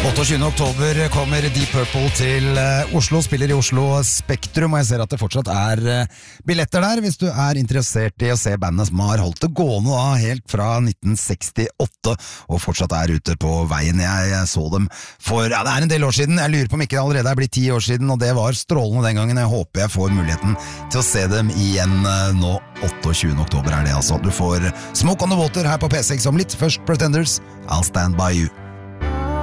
28. oktober kommer Deep Purple til Oslo, spiller i Oslo Spektrum, og jeg ser at det fortsatt billetter der, hvis du interessert i å se bandet som har holdt det gående da, helt fra 1968, og fortsatt ute på veien. Jeg så dem for, det en del år siden, jeg lurer på om ikke det allerede blitt 10 år siden, og det var strålende den gangen. Jeg håper jeg får muligheten til å se dem igjen nå. 28. oktober det altså. Du får Smoke on the Water her på P6 om litt. Først Pretenders, I'll Stand By You.